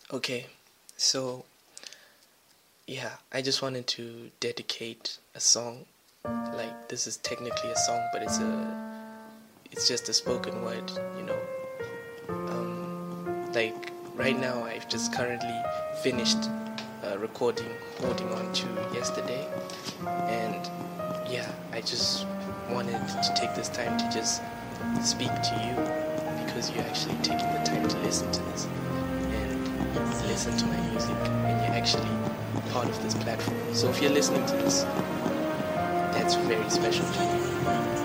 Okay, so yeah, I just wanted to dedicate a song. Like this is technically a song, but it's just a spoken word, you know. Like right now, I've just currently finished recording "Holding On to" yesterday, and yeah, I just wanted to take this time to just speak to you because you're actually taking the time to listen to this and listen to my music, and you're actually part of this platform. So if you're listening to this, that's very special to me.